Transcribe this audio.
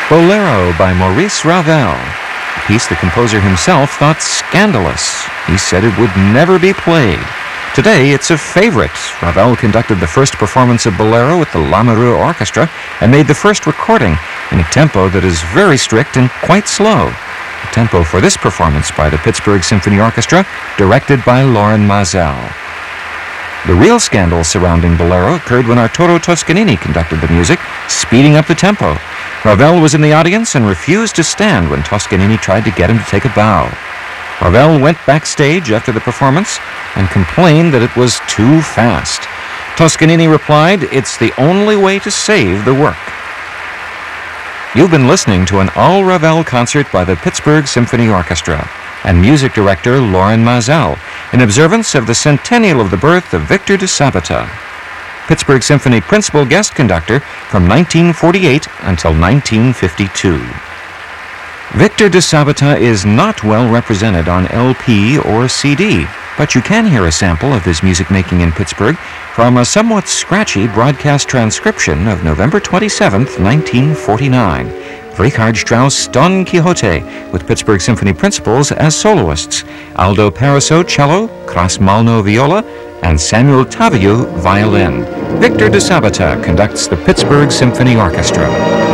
Bolero by Maurice Ravel, a piece the composer himself thought scandalous. He said it would never be played. Today, it's a favorite. Ravel conducted the first performance of Bolero with the Lamoureux Orchestra and made the first recording in a tempo that is very strict and quite slow. The tempo for this performance by the Pittsburgh Symphony Orchestra, directed by Loren Maazel. The real scandal surrounding Bolero occurred when Arturo Toscanini conducted the music, speeding up the tempo. Ravel was in the audience and refused to stand when Toscanini tried to get him to take a bow. Ravel went backstage after the performance and complained that it was too fast. Toscanini replied, "It's the only way to save the work." You've been listening to an all-Ravel concert by the Pittsburgh Symphony Orchestra and music director Loren Maazel in observance of the centennial of the birth of Victor de Sabata, Pittsburgh Symphony principal guest conductor from 1948 until 1952. Victor de Sabata is not well represented on LP or CD, but you can hear a sample of his music making in Pittsburgh from a somewhat scratchy broadcast transcription of November 27, 1949. Richard Strauss' Don Quixote, with Pittsburgh Symphony principals as soloists, Aldo Paraso cello, Kras Malno viola, and Samuel Taviu violin. Victor de Sabata conducts the Pittsburgh Symphony Orchestra.